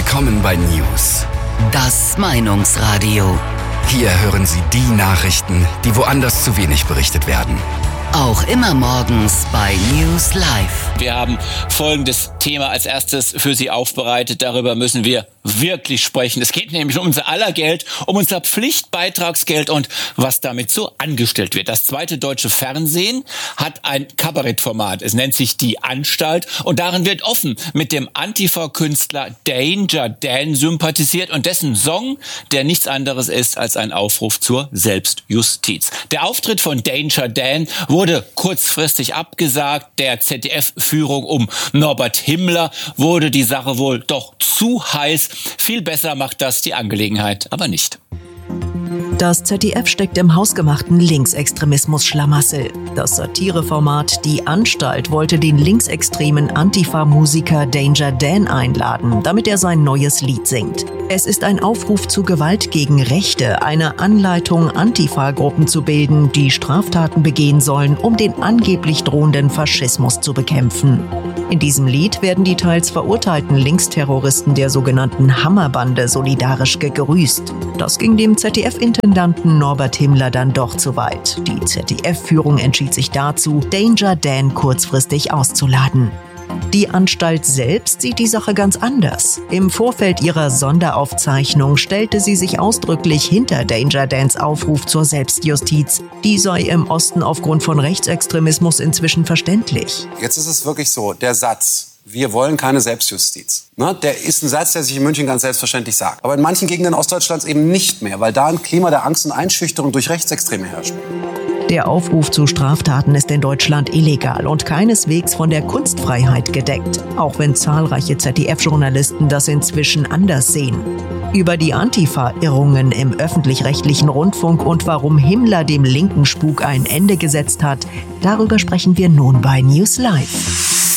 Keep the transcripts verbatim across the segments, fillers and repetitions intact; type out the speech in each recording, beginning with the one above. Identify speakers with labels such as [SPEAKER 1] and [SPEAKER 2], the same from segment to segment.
[SPEAKER 1] Willkommen bei News.
[SPEAKER 2] Das Meinungsradio.
[SPEAKER 1] Hier hören Sie die Nachrichten, die woanders zu wenig berichtet werden.
[SPEAKER 2] Auch immer morgens bei News Live.
[SPEAKER 3] Wir haben folgendes Thema als erstes für Sie aufbereitet. Darüber müssen wir wirklich sprechen. Es geht nämlich um unser aller Geld, um unser Pflichtbeitragsgeld und was damit so angestellt wird. Das zweite deutsche Fernsehen hat ein Kabarettformat. Es nennt sich Die Anstalt und darin wird offen mit dem Antifa-Künstler Danger Dan sympathisiert und dessen Song, der nichts anderes ist als ein Aufruf zur Selbstjustiz. Der Auftritt von Danger Dan wurde kurzfristig abgesagt. Der Z D F-Führung um Norbert Himmler wurde die Sache wohl doch zu heiß. Viel besser macht das die Angelegenheit aber nicht.
[SPEAKER 4] Das Z D F steckt im hausgemachten Linksextremismus-Schlamassel. Das Satireformat Die Anstalt wollte den linksextremen Antifa-Musiker Danger Dan einladen, damit er sein neues Lied singt. Es ist ein Aufruf zu Gewalt gegen Rechte, eine Anleitung, Antifa-Gruppen zu bilden, die Straftaten begehen sollen, um den angeblich drohenden Faschismus zu bekämpfen. In diesem Lied werden die teils verurteilten Linksterroristen der sogenannten Hammerbande solidarisch gegrüßt. Das ging dem Z D F-Intendanten Norbert Himmler dann doch zu weit. Die Z D F-Führung entschied sich dazu, Danger Dan kurzfristig auszuladen. Die Anstalt selbst sieht die Sache ganz anders. Im Vorfeld ihrer Sonderaufzeichnung stellte sie sich ausdrücklich hinter Danger Dans Aufruf zur Selbstjustiz. Die sei im Osten aufgrund von Rechtsextremismus inzwischen verständlich.
[SPEAKER 5] Jetzt ist es wirklich so, der Satz, wir wollen keine Selbstjustiz, ne, der ist ein Satz, der sich in München ganz selbstverständlich sagt. Aber in manchen Gegenden Ostdeutschlands eben nicht mehr, weil da ein Klima der Angst und Einschüchterung durch Rechtsextreme herrscht.
[SPEAKER 4] Der Aufruf zu Straftaten ist in Deutschland illegal und keineswegs von der Kunstfreiheit gedeckt, auch wenn zahlreiche Z D F-Journalisten das inzwischen anders sehen. Über die Antifa-Irrungen im öffentlich-rechtlichen Rundfunk und warum Himmler dem linken Spuk ein Ende gesetzt hat, darüber sprechen wir nun bei News Live.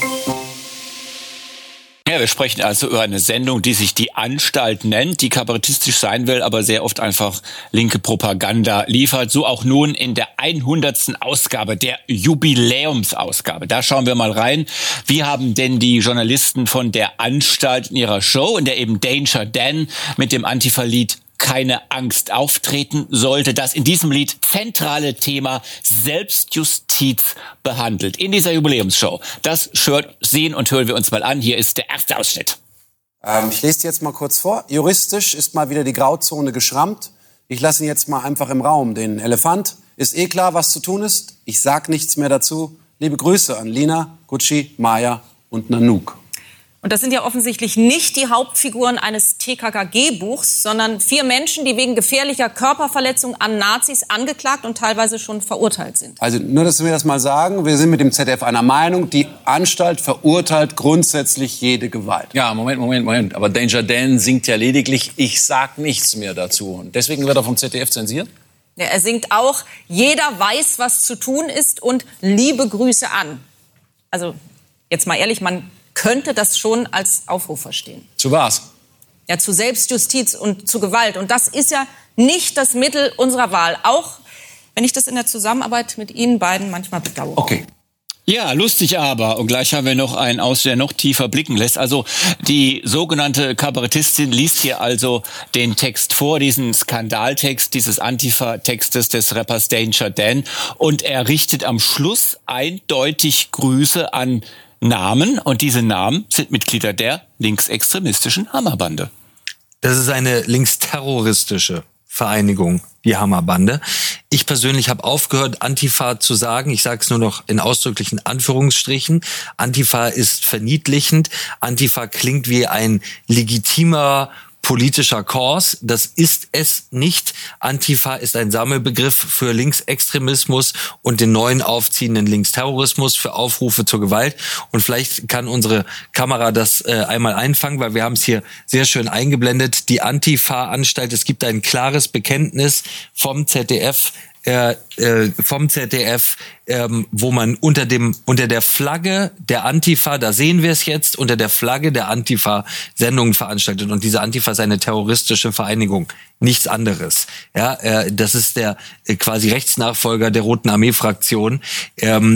[SPEAKER 3] Ja, wir sprechen also über eine Sendung, die sich Die Anstalt nennt, die kabarettistisch sein will, aber sehr oft einfach linke Propaganda liefert. So auch nun in der hundertsten Ausgabe, der Jubiläumsausgabe. Da schauen wir mal rein. Wie haben denn die Journalisten von Der Anstalt in ihrer Show, in der eben Danger Dan mit dem Antifa-Lied Keine Angst auftreten sollte, das in diesem Lied zentrale Thema Selbstjustiz behandelt. In dieser Jubiläumsshow. Das Shirt sehen und hören wir uns mal an. Hier ist der erste Ausschnitt.
[SPEAKER 5] Ähm, ich lese jetzt mal kurz vor. Juristisch ist mal wieder die Grauzone geschrammt. Ich lasse ihn jetzt mal einfach im Raum. Den Elefant. Ist eh klar, was zu tun ist. Ich sag nichts mehr dazu. Liebe Grüße an Lina, Gucci, Maya und Nanook.
[SPEAKER 6] Und das sind ja offensichtlich nicht die Hauptfiguren eines T K K G-Buchs, sondern vier Menschen, die wegen gefährlicher Körperverletzung an Nazis angeklagt und teilweise schon verurteilt sind.
[SPEAKER 5] Also nur, dass wir das mal sagen, wir sind mit dem Z D F einer Meinung, die Anstalt verurteilt grundsätzlich jede Gewalt.
[SPEAKER 7] Ja, Moment, Moment, Moment. Aber Danger Dan singt ja lediglich, ich sag nichts mehr dazu. Und deswegen wird er vom Z D F zensiert?
[SPEAKER 6] Ja, er singt auch, jeder weiß, was zu tun ist und liebe Grüße an. Also jetzt mal ehrlich, man könnte das schon als Aufruf verstehen.
[SPEAKER 7] Zu was?
[SPEAKER 6] Ja, zu Selbstjustiz und zu Gewalt. Und das ist ja nicht das Mittel unserer Wahl. Auch wenn ich das in der Zusammenarbeit mit Ihnen beiden manchmal bedauere.
[SPEAKER 7] Okay.
[SPEAKER 3] Ja, lustig aber. Und gleich haben wir noch einen aus, der noch tiefer blicken lässt. Also die sogenannte Kabarettistin liest hier also den Text vor, diesen Skandaltext dieses Antifa-Textes des Rappers Danger Dan. Und er richtet am Schluss eindeutig Grüße an Namen, und diese Namen sind Mitglieder der linksextremistischen Hammerbande.
[SPEAKER 8] Das ist eine linksterroristische Vereinigung, die Hammerbande. Ich persönlich habe aufgehört, Antifa zu sagen. Ich sage es nur noch in ausdrücklichen Anführungsstrichen. Antifa ist verniedlichend. Antifa klingt wie ein legitimer politischer Kurs. Das ist es nicht. Antifa ist ein Sammelbegriff für Linksextremismus und den neuen aufziehenden Linksterrorismus, für Aufrufe zur Gewalt. Und vielleicht kann unsere Kamera das äh, einmal einfangen, weil wir haben es hier sehr schön eingeblendet. Die Antifa-Anstalt, es gibt ein klares Bekenntnis vom Z D F, äh, äh, vom Z D F, ähm, wo man unter dem unter der Flagge der Antifa, da sehen wir es jetzt, unter der Flagge der Antifa Sendungen veranstaltet. Und diese Antifa ist eine terroristische Vereinigung, nichts anderes. Ja, äh, das ist der äh, quasi Rechtsnachfolger der Roten Armee-Fraktion. Ähm,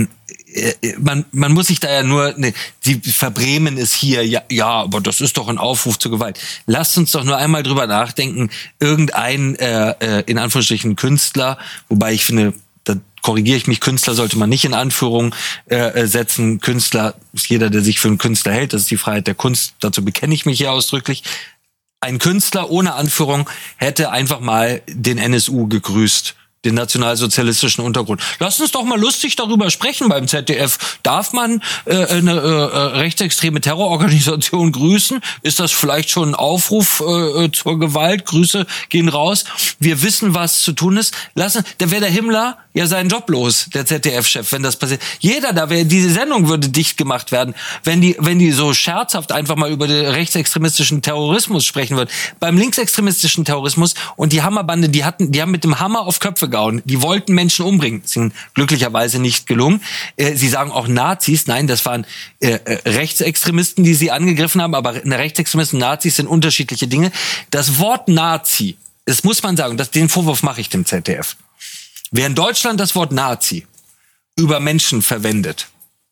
[SPEAKER 8] man, man muss sich da ja nur, ne, sie verbremen es hier, ja, ja, aber das ist doch ein Aufruf zur Gewalt. Lasst uns doch nur einmal drüber nachdenken, irgendein, äh, in Anführungsstrichen Künstler, wobei ich finde, da korrigiere ich mich, Künstler sollte man nicht in Anführung äh, setzen. Künstler ist jeder, der sich für einen Künstler hält, das ist die Freiheit der Kunst, dazu bekenne ich mich hier ausdrücklich. Ein Künstler ohne Anführung hätte einfach mal den N S U gegrüßt, den nationalsozialistischen Untergrund. Lass uns doch mal lustig darüber sprechen beim Z D F. Darf man äh, eine äh, rechtsextreme Terrororganisation grüßen? Ist das vielleicht schon ein Aufruf äh, zur Gewalt? Grüße gehen raus. Wir wissen, was zu tun ist. Lassen, da wäre der Himmler ja seinen Job los, der Z D F-Chef, wenn das passiert. Jeder, da wäre, diese Sendung würde dicht gemacht werden, wenn die, wenn die so scherzhaft einfach mal über den rechtsextremistischen Terrorismus sprechen würden. Beim linksextremistischen Terrorismus und die Hammerbande, die hatten, die haben mit dem Hammer auf Köpfe gehauen. Die wollten Menschen umbringen. Das ist ihnen glücklicherweise nicht gelungen. Äh, sie sagen auch Nazis. Nein, das waren äh, Rechtsextremisten, die sie angegriffen haben, aber Rechtsextremisten und Nazis sind unterschiedliche Dinge. Das Wort Nazi, das muss man sagen, das, den Vorwurf mache ich dem Z D F. Wer in Deutschland das Wort Nazi über Menschen verwendet,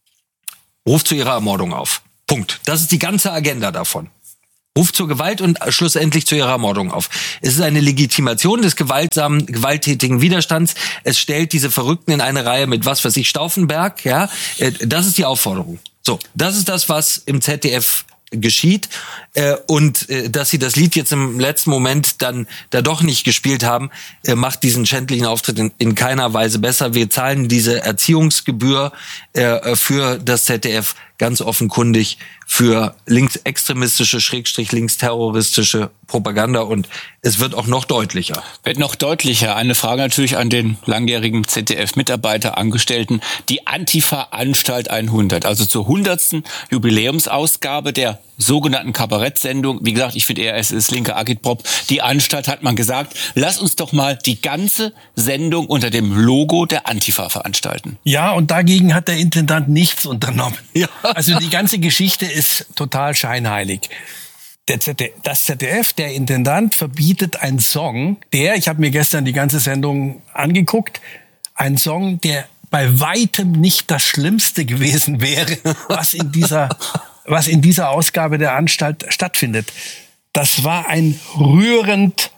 [SPEAKER 8] ruft zu ihrer Ermordung auf. Punkt. Das ist die ganze Agenda davon. Ruft zur Gewalt und schlussendlich zu ihrer Ermordung auf. Es ist eine Legitimation des gewaltsamen, gewalttätigen Widerstands. Es stellt diese Verrückten in eine Reihe mit was weiß ich, Stauffenberg. Ja, das ist die Aufforderung. So, das ist das, was im Z D F geschieht, äh, und äh, dass sie das Lied jetzt im letzten Moment dann da doch nicht gespielt haben, äh, macht diesen schändlichen Auftritt in, in keiner Weise besser. Wir zahlen diese Erziehungsgebühr äh, für das Z D F ganz offenkundig für linksextremistische, schrägstrich linksterroristische Propaganda und es wird auch noch deutlicher.
[SPEAKER 3] Wird noch deutlicher. Eine Frage natürlich an den langjährigen Z D F-Mitarbeiter, Angestellten. Die Antifa-Anstalt hundert, also zur hundertsten Jubiläumsausgabe der sogenannten Kabarettsendung. Wie gesagt, ich finde eher, es ist linker Agitprop. Die Anstalt hat man gesagt, lass uns doch mal die ganze Sendung unter dem Logo der Antifa veranstalten.
[SPEAKER 9] Ja, und dagegen hat der Intendant nichts unternommen. Ja. Also die ganze Geschichte ist total scheinheilig. Der Z D F, das Z D F, der Intendant, verbietet einen Song, der, ich habe mir gestern die ganze Sendung angeguckt, ein Song, der bei weitem nicht das Schlimmste gewesen wäre, was in dieser, was in dieser Ausgabe der Anstalt stattfindet. Das war ein rührend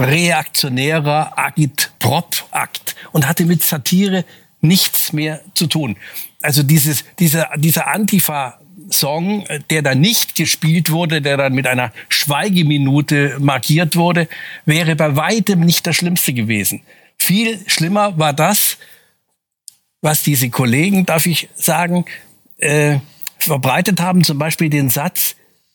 [SPEAKER 9] reaktionärer Agitprop-Akt und hatte mit Satire nichts mehr zu tun. Also dieses, dieser, dieser Antifa-Song, der dann nicht gespielt wurde, der dann mit einer Schweigeminute markiert wurde, wäre bei weitem nicht das Schlimmste gewesen. Viel schlimmer war das, was diese Kollegen, darf ich sagen, äh, verbreitet haben, zum Beispiel den Satz,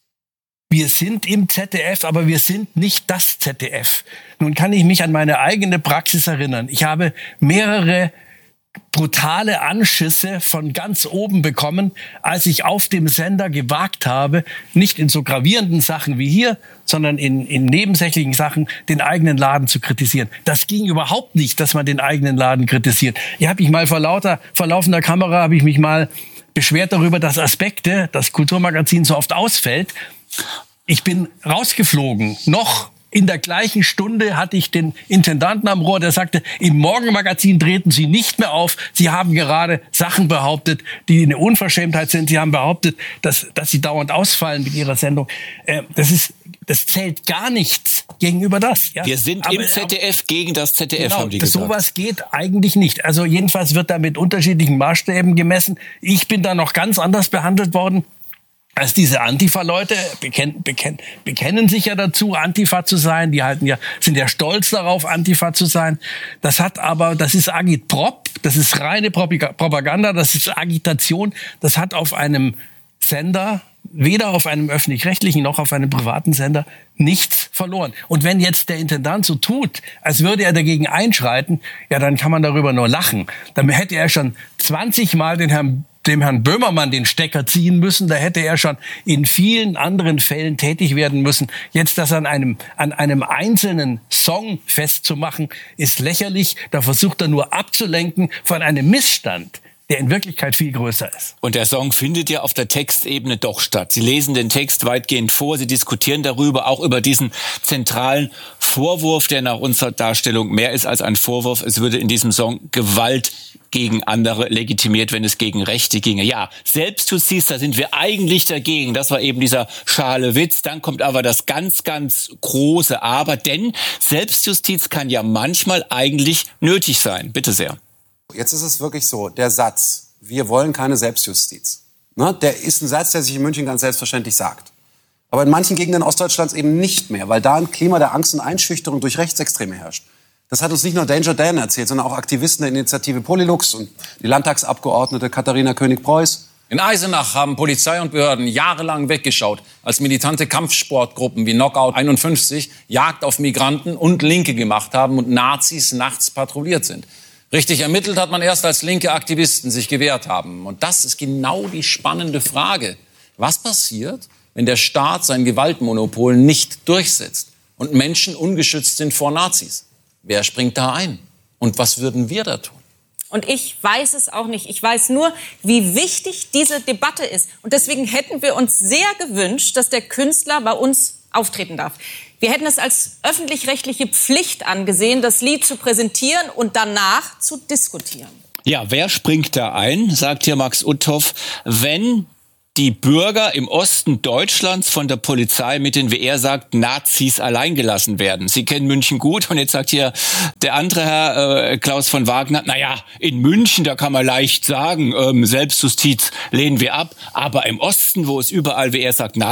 [SPEAKER 9] wir sind im Z D F, aber wir sind nicht das Z D F. Nun kann ich mich an meine eigene Praxis erinnern. Ich habe mehrere brutale Anschüsse von ganz oben bekommen, als ich auf dem Sender gewagt habe, nicht in so gravierenden Sachen wie hier, sondern in, in nebensächlichen Sachen den eigenen Laden zu kritisieren. Das ging überhaupt nicht, dass man den eigenen Laden kritisiert. Ich habe mich mal vor lauter, vor laufender Kamera habe ich mich mal beschwert darüber, dass Aspekte, das Kulturmagazin so oft ausfällt. Ich bin rausgeflogen, noch in der gleichen Stunde hatte ich den Intendanten am Rohr, der sagte, im Morgenmagazin treten Sie nicht mehr auf. Sie haben gerade Sachen behauptet, die eine Unverschämtheit sind. Sie haben behauptet, dass, dass Sie dauernd ausfallen mit Ihrer Sendung. Äh, das ist, das zählt gar nichts gegenüber das. Ja?
[SPEAKER 3] Wir sind aber im Z D F gegen das Z D F,
[SPEAKER 9] genau,
[SPEAKER 3] haben die gesagt.
[SPEAKER 9] Sowas geht eigentlich nicht. Also jedenfalls wird da mit unterschiedlichen Maßstäben gemessen. Ich bin da noch ganz anders behandelt worden. Als diese Antifa-Leute bekennen, bekennen, bekennen sich ja dazu, Antifa zu sein. Die halten ja, sind ja stolz darauf, Antifa zu sein. Das hat aber, das ist Agitprop, das ist reine Propaganda, das ist Agitation. Das hat auf einem Sender, weder auf einem öffentlich-rechtlichen noch auf einem privaten Sender, nichts verloren. Und wenn jetzt der Intendant so tut, als würde er dagegen einschreiten, ja, dann kann man darüber nur lachen. Dann hätte er schon zwanzig Mal den Herrn dem Herrn Böhmermann den Stecker ziehen müssen. Da hätte er schon in vielen anderen Fällen tätig werden müssen. Jetzt das an einem, an einem einzelnen Song festzumachen, ist lächerlich. Da versucht er nur abzulenken von einem Missstand, der in Wirklichkeit viel größer ist.
[SPEAKER 3] Und der Song findet ja auf der Textebene doch statt. Sie lesen den Text weitgehend vor, Sie diskutieren darüber, auch über diesen zentralen Vorwurf, der nach unserer Darstellung mehr ist als ein Vorwurf. Es würde in diesem Song Gewalt gegen andere legitimiert, wenn es gegen Rechte ginge. Ja, Selbstjustiz, da sind wir eigentlich dagegen. Das war eben dieser schale Witz. Dann kommt aber das ganz, ganz große Aber, denn Selbstjustiz kann ja manchmal eigentlich nötig sein. Bitte sehr.
[SPEAKER 5] Jetzt ist es wirklich so, der Satz, wir wollen keine Selbstjustiz, ne, der ist ein Satz, der sich in München ganz selbstverständlich sagt. Aber in manchen Gegenden Ostdeutschlands eben nicht mehr, weil da ein Klima der Angst und Einschüchterung durch Rechtsextreme herrscht. Das hat uns nicht nur Danger Dan erzählt, sondern auch Aktivisten der Initiative Polylux und die Landtagsabgeordnete Katharina König-Preuß.
[SPEAKER 7] In Eisenach haben Polizei und Behörden jahrelang weggeschaut, als militante Kampfsportgruppen wie Knockout einundfünfzig Jagd auf Migranten und Linke gemacht haben und Nazis nachts patrouilliert sind. Richtig ermittelt hat man erst, als linke Aktivisten sich gewehrt haben. Und das ist genau die spannende Frage. Was passiert, wenn der Staat sein Gewaltmonopol nicht durchsetzt und Menschen ungeschützt sind vor Nazis? Wer springt da ein? Und was würden wir da tun?
[SPEAKER 6] Und ich weiß es auch nicht. Ich weiß nur, wie wichtig diese Debatte ist. Und deswegen hätten wir uns sehr gewünscht, dass der Künstler bei uns auftreten darf. Wir hätten es als öffentlich-rechtliche Pflicht angesehen, das Lied zu präsentieren und danach zu diskutieren.
[SPEAKER 3] Ja, wer springt da ein, sagt hier Max Uthoff, wenn die Bürger im Osten Deutschlands von der Polizei mit den, wie er sagt, Nazis alleingelassen werden. Sie kennen München gut und jetzt sagt hier der andere Herr, äh, Klaus von Wagner, naja, in München, da kann man leicht sagen, ähm, Selbstjustiz lehnen wir ab, aber im Osten, wo es überall, wie er sagt,